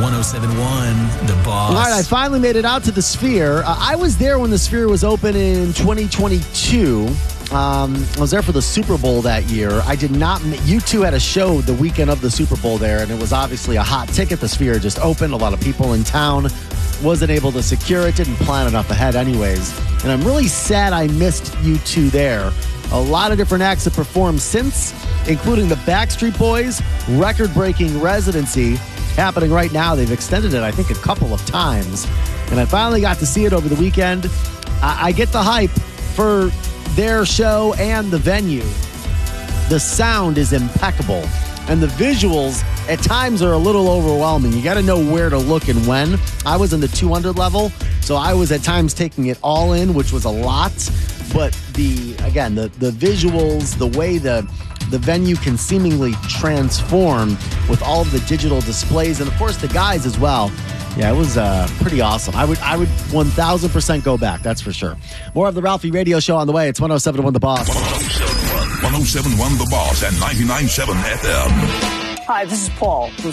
107.1 The Boss. All right, I finally made it out to the Sphere. I was there when the Sphere was open in 2022. I was there for the Super Bowl that year. I did not. U2 had a show the weekend of the Super Bowl there, and it was obviously a hot ticket. The Sphere just opened. A lot of people in town. Wasn't able to secure it. Didn't plan enough ahead anyways. And I'm really sad I missed U2 there. A lot of different acts have performed since, including the Backstreet Boys record-breaking residency happening right now. They've extended it, I think, a couple of times. And I finally got to see it over the weekend. I get the hype for their show and the venue. The sound is impeccable. And the visuals at times are a little overwhelming. You got to know where to look and when. I was in the 200 level, so I was at times taking it all in, which was a lot. But the visuals, the way the venue can seemingly transform with all of the digital displays, and of course the guys as well. Yeah, it was pretty awesome. I would 1,000% go back, that's for sure. More of the Ralphie Radio Show on the way. It's 107.1 The Boss. 107.1 The Boss and 99.7 FM. Hi, this is Paul from